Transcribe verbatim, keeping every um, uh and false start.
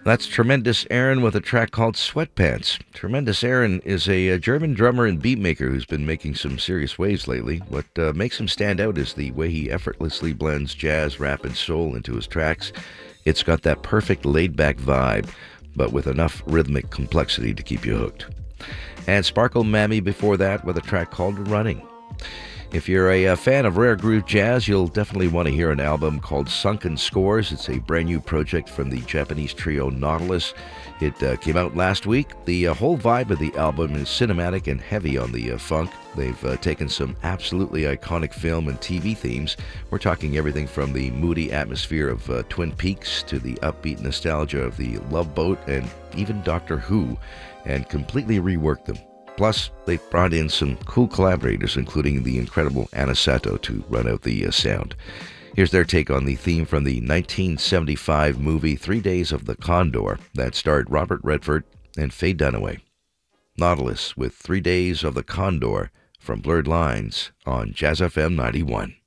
That's Tremendous Aaron with a track called Sweatpants. Tremendous Aaron is a, a German drummer and beatmaker who's been making some serious waves lately. What uh, makes him stand out is the way he effortlessly blends jazz, rap, and soul into his tracks. It's got that perfect laid-back vibe, but with enough rhythmic complexity to keep you hooked. And Sparkle Mammy before that with a track called Running. If you're a, a fan of rare groove jazz, you'll definitely want to hear an album called Sunken Scores. It's a brand new project from the Japanese trio Nautilus. It uh, came out last week. The uh, whole vibe of the album is cinematic and heavy on the uh, funk. They've uh, taken some absolutely iconic film and T V themes. We're talking everything from the moody atmosphere of uh, Twin Peaks to the upbeat nostalgia of the Love Boat and even Doctor Who, and completely reworked them. Plus, they've brought in some cool collaborators, including the incredible Anna Sato, to run out the uh, sound. Here's their take on the theme from the nineteen seventy-five movie Three Days of the Condor that starred Robert Redford and Faye Dunaway. Nautilus with Three Days of the Condor from Blurred Lines on Jazz F M ninety-one.